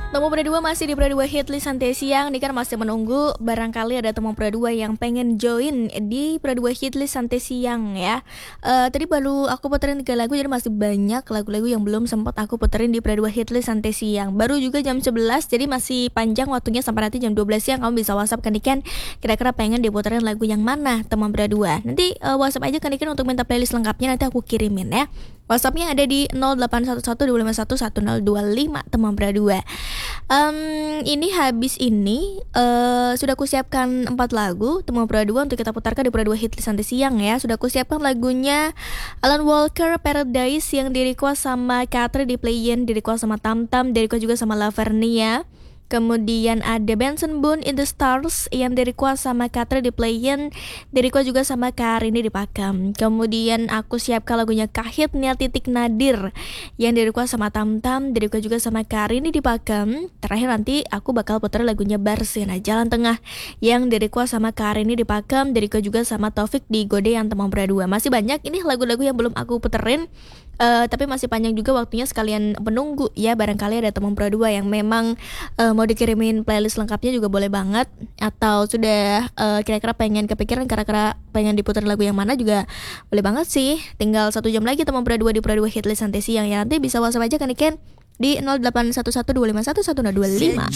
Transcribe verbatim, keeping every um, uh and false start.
Temu Pro dua masih di Pro dua Hitlist Santai Siang. Ini kan masih menunggu barangkali ada Temu Pro dua yang pengen join di Pro dua Hitlist Santai Siang ya. Uh, tadi baru aku puterin tiga lagu, jadi masih banyak lagu-lagu yang belum sempat aku puterin di Pro dua Hitlist Santai Siang. Baru juga jam sebelas, jadi masih panjang waktunya sampai nanti jam dua belas siang. Kamu bisa WhatsApp ke Niken, kira-kira pengen diputerin lagu yang mana Temu Pro dua. Nanti uh, WhatsApp aja ke Niken untuk minta playlist lengkapnya, nanti aku kirimin ya. WhatsAppnya ada di nol delapan satu satu dua lima satu satu nol dua lima Temu Pro dua. Um, ini habis ini uh, sudah kusiapkan empat lagu Temu Pro dua untuk kita putarkan di Pro dua Hitlist Santai Siang ya. Sudah kusiapkan lagunya Alan Walker Paradise yang di-request sama Katri di Playin, di-request sama Tam Tam, di-request juga sama Lavernia. Kemudian ada Benson Boone In The Stars yang di-request sama Katri di Playin, di-request juga sama Karini di Pakam. Kemudian aku siapkan lagunya Kahit Nia Titik Nadir yang di-request sama Tam Tam, di-request juga sama Karini di Pakam. Terakhir nanti aku bakal putar lagunya Barsina Jalan Tengah yang di-request sama Karini di Pakam, di-request juga sama Taufik di Gode yang Temu Pro dua. Masih banyak ini lagu-lagu yang belum aku puterin. Uh, tapi masih panjang juga waktunya, sekalian penunggu ya. Barangkali ada Temu Pro dua yang memang uh, mau dikirimin playlist lengkapnya juga boleh banget. Atau sudah uh, kira-kira pengen kepikiran kira-kira pengen diputar lagu yang mana juga boleh banget sih. Tinggal satu jam lagi Temu Pro dua di Pro dua Hitlist Santai Siang ya. Nanti bisa WhatsApp aja kan Niken di nol delapan satu satu dua lima satu satu nol dua lima.